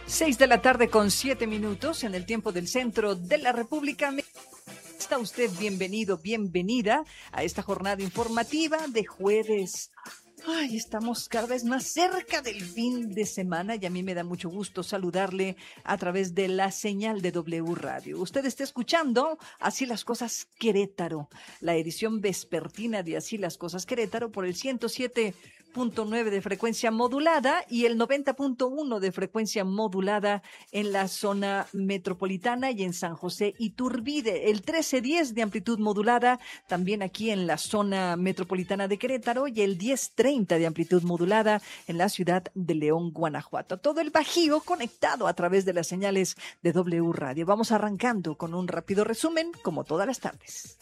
6:07 en el tiempo del centro de la República. Está usted bienvenido, bienvenida a esta jornada informativa de jueves. Ay, estamos cada vez más cerca del fin de semana y a mí me da mucho gusto saludarle a través de la señal de W Radio. Usted está escuchando Así las Cosas Querétaro, la edición vespertina de Así las Cosas Querétaro por el 107.9 de frecuencia modulada y el 90.1 de frecuencia modulada en la zona metropolitana y en San José Iturbide, el 1310 de amplitud modulada también aquí en la zona metropolitana de Querétaro y el 1030 de amplitud modulada en la ciudad de León, Guanajuato. Todo el Bajío conectado a través de las señales de W Radio. Vamos arrancando con un rápido resumen como todas las tardes.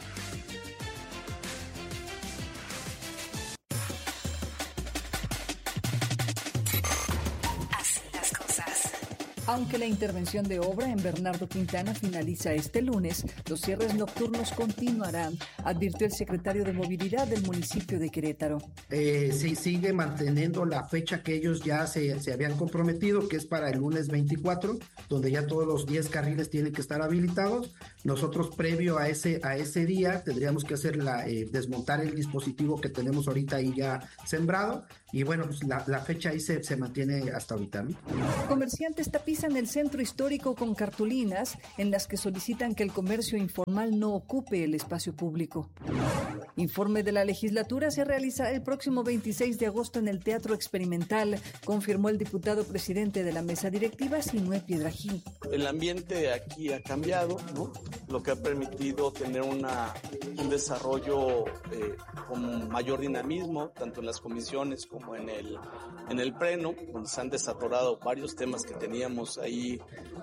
Aunque la intervención de obra en Bernardo Quintana finaliza este lunes, los cierres nocturnos continuarán, advirtió el secretario de Movilidad del municipio de Querétaro. Sí, sigue manteniendo la fecha que ellos ya se habían comprometido, que es para el lunes 24, donde ya todos los 10 carriles tienen que estar habilitados. Nosotros, previo a ese día, tendríamos que hacer desmontar el dispositivo que tenemos ahorita ahí ya sembrado. Y bueno, pues la fecha ahí se mantiene hasta ahorita, ¿no? Comerciantes tapizan el centro histórico con cartulinas en las que solicitan que el comercio informal no ocupe el espacio público. Informe de la legislatura se realizará el próximo 26 de agosto en el Teatro Experimental, confirmó el diputado presidente de la mesa directiva, Sinué Piedrahí. El ambiente aquí ha cambiado, ¿no? Lo que ha permitido tener un desarrollo con mayor dinamismo, tanto en las comisiones como en el pleno, donde se han desatorado varios temas que teníamos ahí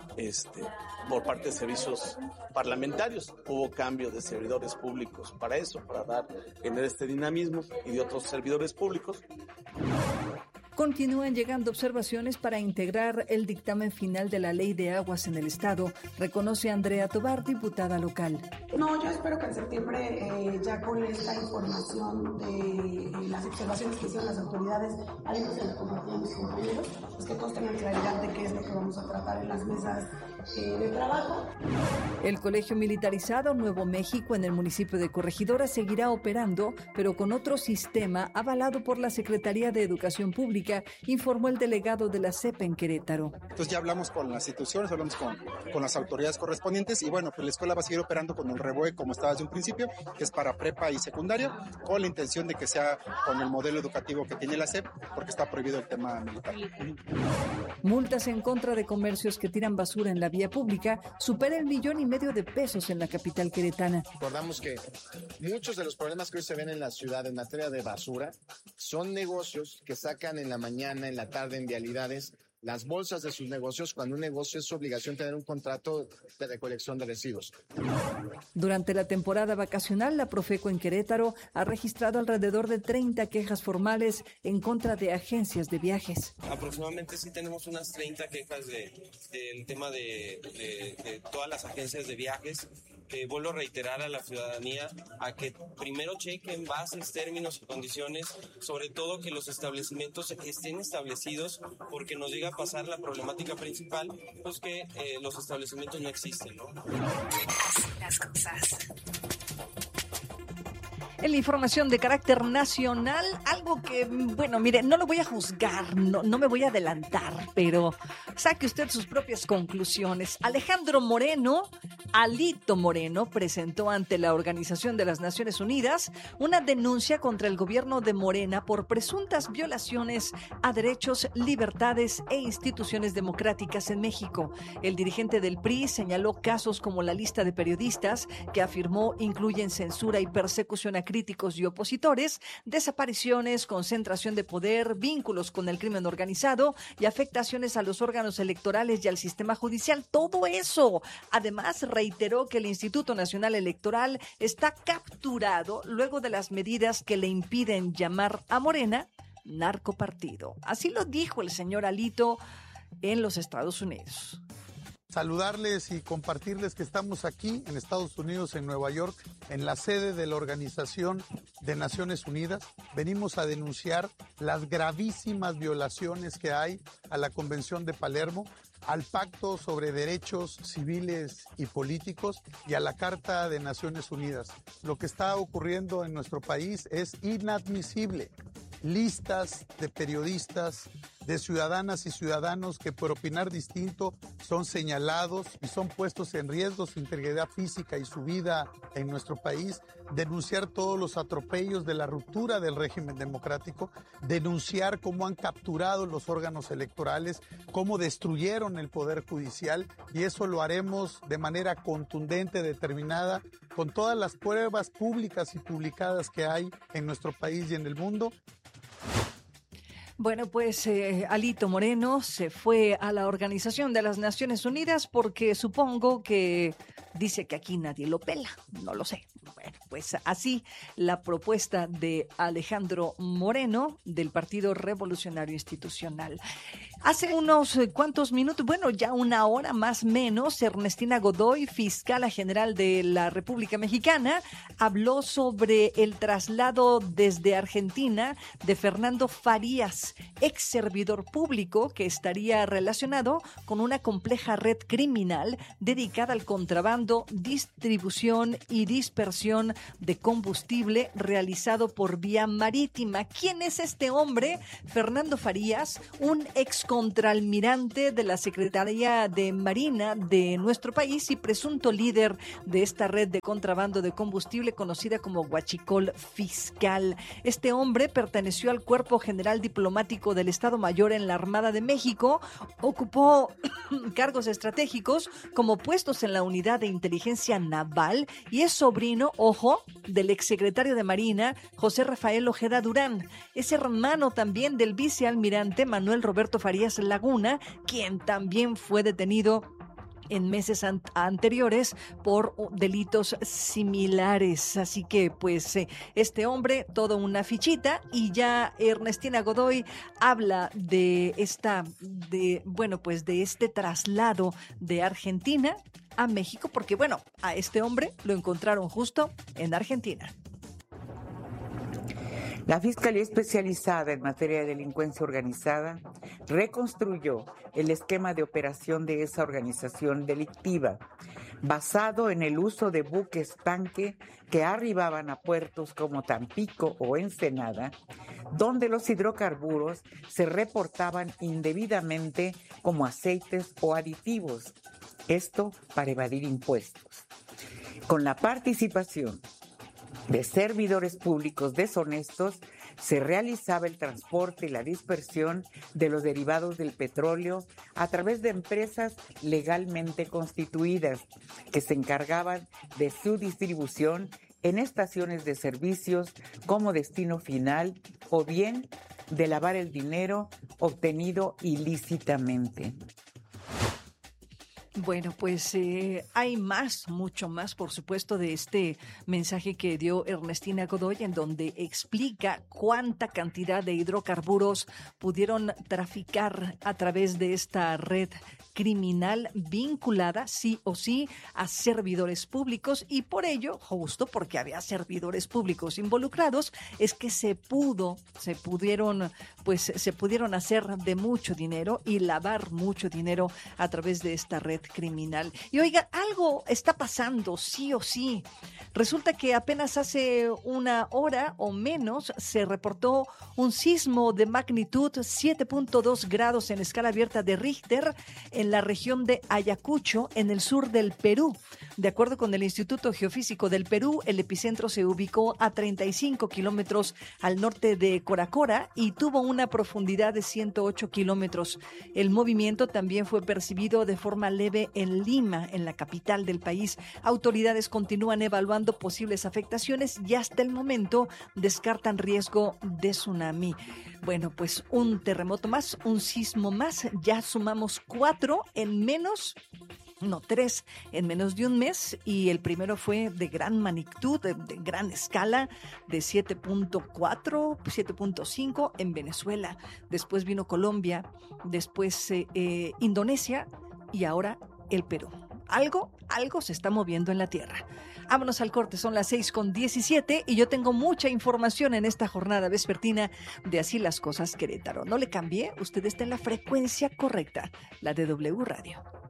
por parte de servicios parlamentarios. Hubo cambio de servidores públicos para eso, para tener este dinamismo, y de otros servidores públicos. Continúan llegando observaciones para integrar el dictamen final de la Ley de Aguas en el Estado, reconoce Andrea Tobar, diputada local. No, yo espero que en septiembre, ya con esta información de las observaciones que hicieron las autoridades, algo que se les compartí a mis compañeros, pues que todos tengan claridad de qué es lo que vamos a tratar en las mesas de trabajo. El Colegio Militarizado Nuevo México en el municipio de Corregidora seguirá operando, pero con otro sistema avalado por la Secretaría de Educación Pública, informó el delegado de la CEP en Querétaro. Entonces ya hablamos con las instituciones, hablamos con las autoridades correspondientes y bueno, pues la escuela va a seguir operando con el REBOE como estaba desde un principio, que es para prepa y secundaria, con la intención de que sea con el modelo educativo que tiene la CEP, porque está prohibido el tema militar. Multas en contra de comercios que tiran basura en la vía pública supera el 1,5 millones de pesos en la capital queretana. Recordamos que muchos de los problemas que hoy se ven en la ciudad en materia de basura son negocios que sacan en la mañana, en la tarde, en vialidades, las bolsas de sus negocios, cuando un negocio es su obligación tener un contrato de recolección de residuos. Durante la temporada vacacional, la Profeco en Querétaro ha registrado alrededor de 30 quejas formales en contra de agencias de viajes. Aproximadamente sí tenemos unas 30 quejas del tema de todas las agencias de viajes. Vuelvo a reiterar a la ciudadanía a que primero chequen bases, términos y condiciones, sobre todo que los establecimientos estén establecidos, porque nos llega a pasar la problemática principal, pues que los establecimientos no existen, ¿no? Así las cosas. En la información de carácter nacional, algo que, bueno, mire, no lo voy a juzgar, no me voy a adelantar, pero saque usted sus propias conclusiones. Alejandro Moreno, Alito Moreno, presentó ante la Organización de las Naciones Unidas una denuncia contra el gobierno de Morena por presuntas violaciones a derechos, libertades e instituciones democráticas en México. El dirigente del PRI señaló casos como la lista de periodistas que afirmó incluyen censura y persecución a críticos y opositores, desapariciones, concentración de poder, vínculos con el crimen organizado y afectaciones a los órganos electorales y al sistema judicial. Todo eso. Además, reiteró que el Instituto Nacional Electoral está capturado luego de las medidas que le impiden llamar a Morena narcopartido. Así lo dijo el señor Alito en los Estados Unidos. Saludarles y compartirles que estamos aquí en Estados Unidos, en Nueva York, en la sede de la Organización de Naciones Unidas. Venimos a denunciar las gravísimas violaciones que hay a la Convención de Palermo, al Pacto sobre Derechos Civiles y Políticos y a la Carta de Naciones Unidas. Lo que está ocurriendo en nuestro país es inadmisible. Listas de periodistas, de ciudadanas y ciudadanos que por opinar distinto son señalados y son puestos en riesgo su integridad física y su vida en nuestro país, denunciar todos los atropellos de la ruptura del régimen democrático, denunciar cómo han capturado los órganos electorales, cómo destruyeron el Poder Judicial, y eso lo haremos de manera contundente, determinada, con todas las pruebas públicas y publicadas que hay en nuestro país y en el mundo. Bueno, pues Alito Moreno se fue a la Organización de las Naciones Unidas porque supongo que dice que aquí nadie lo pela, no lo sé. Bueno, pues así la propuesta de Alejandro Moreno del Partido Revolucionario Institucional. Hace unos cuantos minutos, bueno, ya una hora más o menos, Ernestina Godoy, fiscala general de la República Mexicana, habló sobre el traslado desde Argentina de Fernando Farías, ex servidor público que estaría relacionado con una compleja red criminal dedicada al contrabando, distribución y dispersión de combustible realizado por vía marítima. ¿Quién es este hombre? Fernando Farías, un ex contraalmirante de la Secretaría de Marina de nuestro país y presunto líder de esta red de contrabando de combustible conocida como Huachicol Fiscal. Este hombre perteneció al Cuerpo General Diplomático del Estado Mayor en la Armada de México, ocupó cargos estratégicos como puestos en la Unidad de Inteligencia Naval y es sobrino, ojo, del exsecretario de Marina, José Rafael Ojeda Durán. Es hermano también del vicealmirante Manuel Roberto Farías Laguna, quien también fue detenido en meses anteriores por delitos similares. Así que pues este hombre, todo una fichita, y ya Ernestina Godoy habla de de este traslado de Argentina a México, porque bueno, a este hombre lo encontraron justo en Argentina. La Fiscalía Especializada en Materia de Delincuencia Organizada reconstruyó el esquema de operación de esa organización delictiva, basado en el uso de buques tanque que arribaban a puertos como Tampico o Ensenada, donde los hidrocarburos se reportaban indebidamente como aceites o aditivos, esto para evadir impuestos. Con la participación de servidores públicos deshonestos, se realizaba el transporte y la dispersión de los derivados del petróleo a través de empresas legalmente constituidas que se encargaban de su distribución en estaciones de servicios como destino final o bien de lavar el dinero obtenido ilícitamente. Bueno, pues hay mucho más, por supuesto, de este mensaje que dio Ernestina Godoy, en donde explica cuánta cantidad de hidrocarburos pudieron traficar a través de esta red criminal vinculada, sí o sí, a servidores públicos, y por ello, justo porque había servidores públicos involucrados, es que se pudieron hacer de mucho dinero y lavar mucho dinero a través de esta red criminal. Y oiga, algo está pasando, sí o sí. Resulta que apenas hace una hora o menos se reportó un sismo de magnitud 7.2 grados en escala abierta de Richter en la región de Ayacucho, en el sur del Perú. De acuerdo con el Instituto Geofísico del Perú, el epicentro se ubicó a 35 kilómetros al norte de Coracora y tuvo una profundidad de 108 kilómetros. El movimiento también fue percibido de forma leve en Lima, en la capital del país. Autoridades continúan evaluando posibles afectaciones y hasta el momento descartan riesgo de tsunami. Bueno, pues un terremoto más, un sismo más, ya sumamos 3 en menos de un mes, y el primero fue de gran magnitud, de gran escala, de 7.4, 7.5 en Venezuela. Después vino Colombia, después Indonesia y ahora el Perú. Algo se está moviendo en la tierra. Vámonos al corte, son las 6:17 y yo tengo mucha información en esta jornada vespertina de Así las Cosas Querétaro. No le cambie, usted está en la frecuencia correcta, la de W Radio.